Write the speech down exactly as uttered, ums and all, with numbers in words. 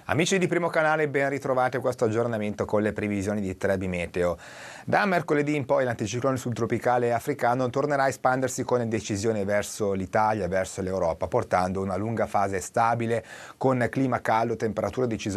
Amici di Primo Canale, ben ritrovati a questo aggiornamento con le previsioni di Trebi Meteo. Da mercoledì in poi l'anticiclone subtropicale africano tornerà a espandersi con decisione verso l'Italia, verso l'Europa, portando una lunga fase stabile con clima caldo, temperature decisamente